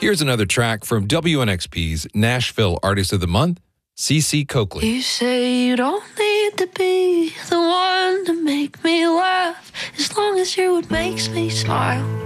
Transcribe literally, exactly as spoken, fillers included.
Here's another track from W N X P's Nashville Artist of the Month, Cece Coakley. You say you don't need to be the one to make me laugh, as long as you're what makes me smile.